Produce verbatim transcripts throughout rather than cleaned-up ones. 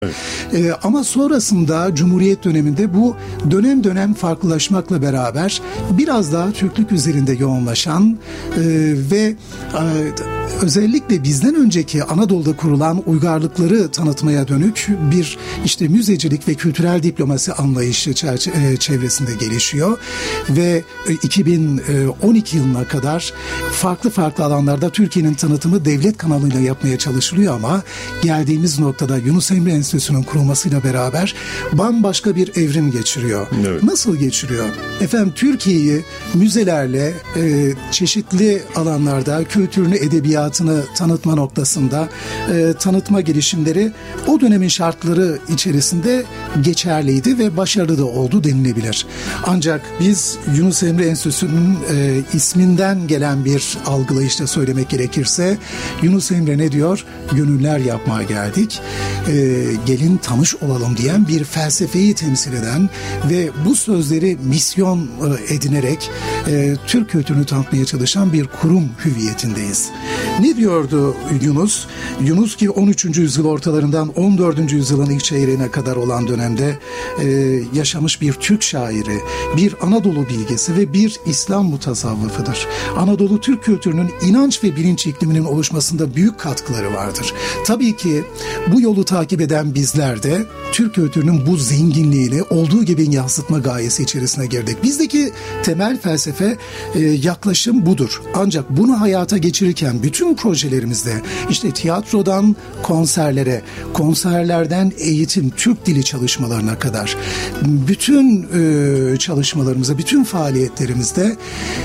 Evet. Ee, ama sonrasında Cumhuriyet döneminde bu dönem dönem farklılaşmakla beraber biraz daha Türklük üzerinde yoğunlaşan e, ve e, özellikle bizden önceki Anadolu'da kurulan uygarlıkları tanıtmaya dönük bir işte müzecilik ve kültürel diplomasi anlayışı çevresinde gelişiyor ve iki bin on iki yılına kadar farklı farklı alanlarda Türkiye'nin tanıtımı devlet kanalıyla yapmaya çalışılıyor ama geldiğimiz noktada Yunus Emre Enstitüsü'nün kurulmasıyla beraber bambaşka bir evrim geçiriyor. Evet. Nasıl geçiriyor? Efendim Türkiye'yi müzelerle e, çeşitli alanlarda kültürünü, edebiyatını tanıtma noktasında e, tanıtma girişimleri o dönemin şartları içerisinde geçerliydi ve başarılı da oldu denilebilir. Ancak biz Yunus Emre Enstitüsü'nün e, isminden gelen bir algılayışla söylemek gerekirse Yunus Emre ne diyor? Gönüller yapmaya geldik. E, gelin tanış olalım diyen bir felsefeyi temsil eden ve bu sözleri misyon e, edinerek e, Türk kültürünü tanıtmaya çalışan bir kurum hüviyetindeyiz. Ne diyordu Yunus? Yunus ki on üçüncü yüzyıl ortalarından on dördüncü yüzyılın ilk çeyreğine kadar olan dönemde e, yaşamış bir Türk şairi, bir Anadolu bilgesi ve bir İslam mutasavvıfıdır. Anadolu Türk kültürünün inanç ve bilinç ikliminin oluşmasında büyük katkıları vardır. Tabii ki bu yolu takip eden bizler de Türk kültürünün bu zenginliğini olduğu gibi yansıtma gayesi içerisine girdik. Bizdeki temel felsefe e, yaklaşım budur. Ancak bunu hayata geçirirken bütün projelerimizde işte tiyatrodan konserlere, konserlerden eğitim, Türk dili çalışmalarına kadar bütün e, çalışmalarımızda, bütün faaliyetlerimizde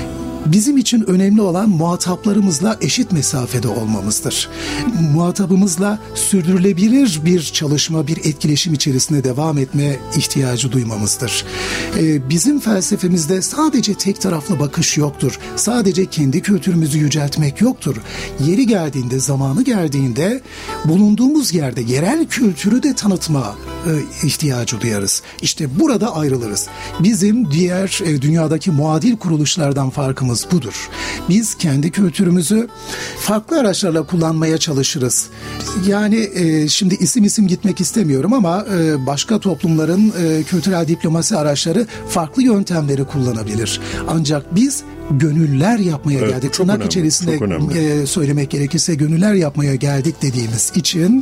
bizim için önemli olan muhataplarımızla eşit mesafede olmamızdır. Muhatabımızla sürdürülebilir bir çalışma, bir etkileşim içerisinde devam etme ihtiyacı duymamızdır. Ee, bizim felsefemizde sadece tek taraflı bakış yoktur. Sadece kendi kültürümüzü yüceltmek yoktur. Yeri geldiğinde, zamanı geldiğinde bulunduğumuz yerde yerel kültürü de tanıtma e, ihtiyacı duyarız. İşte burada ayrılırız. Bizim diğer e, dünyadaki muadil kuruluşlardan farkımız budur. Biz kendi kültürümüzü farklı araçlarla kullanmaya çalışırız. Yani e, şimdi isim isim gitmek istemiyorum ama e, başka toplumların e, kültürel diplomasi araçları farklı yöntemleri kullanabilir. Ancak biz gönüller yapmaya evet, geldik. Tırnak içerisinde e, söylemek gerekirse gönüller yapmaya geldik dediğimiz için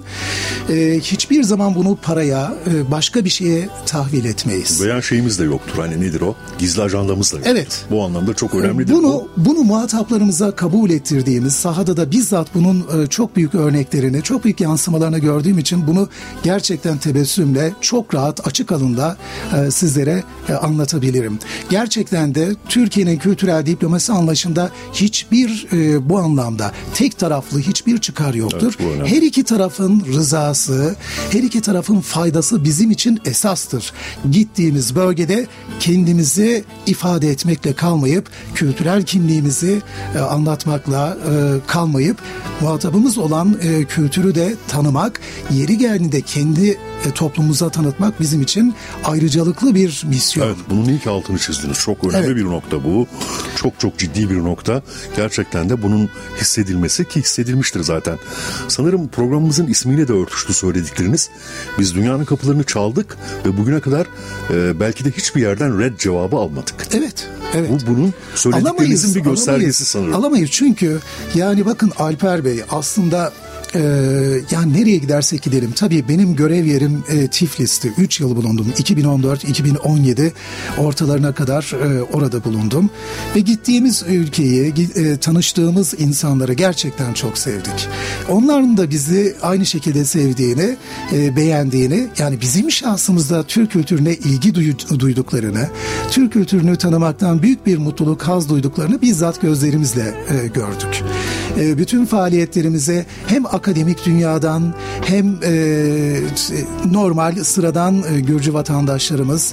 e, hiçbir zaman bunu paraya, e, başka bir şeye tahvil etmeyiz. Veya şeyimiz de yoktur. Hani nedir o? Gizli ajandamız da yoktur. Evet. Bu anlamda çok önemlidir. Bunu, bu. bunu muhataplarımıza kabul ettirdiğimiz, sahada da bizzat bunun e, çok büyük örneklerini, çok büyük yansımalarını gördüğüm için bunu gerçekten tebessümle, çok rahat, açık alınla e, sizlere e, anlatabilirim. Gerçekten de Türkiye'nin kültürel diplomasi anlayışında hiçbir e, bu anlamda tek taraflı hiçbir çıkar yoktur. Evet, her iki tarafın rızası, her iki tarafın faydası bizim için esastır. Gittiğimiz bölgede kendimizi ifade etmekle kalmayıp, kültürel kimliğimizi e, anlatmakla e, kalmayıp, muhatabımız olan e, kültürü de tanımak, yeri geldiğinde kendi e, toplumumuza tanıtmak bizim için ayrıcalıklı bir misyon. Evet, bunun ilk altını çizdiniz. Çok önemli evet. bir nokta bu. Çok çok ciddi bir nokta. Gerçekten de bunun hissedilmesi ki hissedilmiştir zaten. Sanırım programımızın ismiyle de örtüştü söyledikleriniz. Biz dünyanın kapılarını çaldık ve bugüne kadar e, belki de hiçbir yerden red cevabı almadık. Evet. Evet. Bu bunun söylediklerinizin alamayız, bir göstergesi alamayız, sanırım. Alamayız çünkü yani bakın Alper Bey aslında Ee, yani nereye gidersek gidelim. Tabii benim görev yerim e, Tiflis'ti. üç yıl bulundum. iki bin on dört iki bin on yedi ortalarına kadar e, orada bulundum. Ve gittiğimiz ülkeyi, e, tanıştığımız insanları gerçekten çok sevdik. Onların da bizi aynı şekilde sevdiğini, e, beğendiğini, yani bizim şahsımızda Türk kültürüne ilgi duy- duyduklarını, Türk kültürünü tanımaktan büyük bir mutluluk, haz duyduklarını bizzat gözlerimizle e, gördük. E, bütün faaliyetlerimize hem akademik dünyadan hem e, normal sıradan e, Gürcü vatandaşlarımız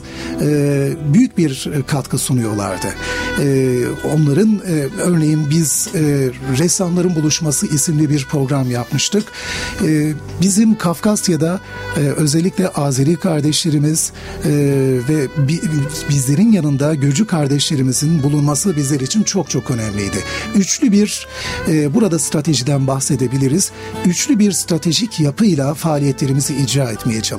e, büyük bir katkı sunuyorlardı. E, onların e, örneğin biz e, Ressamların Buluşması isimli bir program yapmıştık. E, bizim Kafkasya'da e, özellikle Azeri kardeşlerimiz e, ve bi, bizlerin yanında Gürcü kardeşlerimizin bulunması bizler için çok çok önemliydi. Üçlü bir e, burada stratejiden bahsedebiliriz. Üçlü bir stratejik yapıyla faaliyetlerimizi icra etmeye çalışıyoruz.